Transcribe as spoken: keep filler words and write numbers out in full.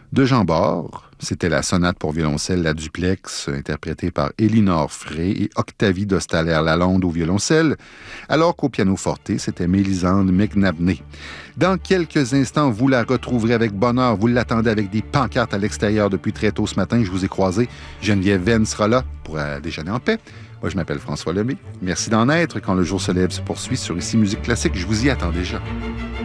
de Jean Bord. C'était la sonate pour violoncelle La Duplex, interprétée par Élinore Frey et Octavie d'Ostaler-Lalonde au violoncelle, alors qu'au pianoforte, c'était Mélisande McNabney. Dans quelques instants, vous la retrouverez avec bonheur. Vous l'attendez avec des pancartes à l'extérieur depuis très tôt ce matin. Je vous ai croisé. Geneviève Venn sera là pour euh, déjeuner en paix. Moi, je m'appelle François Lemay. Merci d'en être. Quand le jour se lève se poursuit sur Ici Musique Classique, je vous y attends déjà.